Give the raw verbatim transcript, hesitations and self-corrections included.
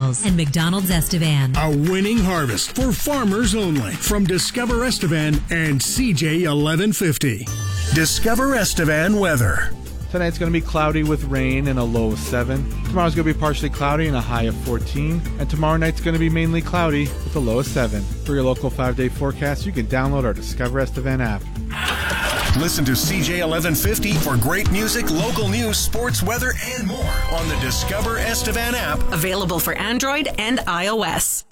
Falls and McDonald's Estevan. A winning harvest for farmers only from Discover Estevan and C J eleven fifty. Discover Estevan weather. Tonight's going to be cloudy with rain and a low of seven. Tomorrow's going to be partially cloudy and a high of fourteen. And tomorrow night's going to be mainly cloudy with a low of seven. For your local five-day forecast, you can download our Discover Estevan app. Listen to C J eleven fifty for great music, local news, sports, weather, and more on the Discover Estevan app. Available for Android and iOS.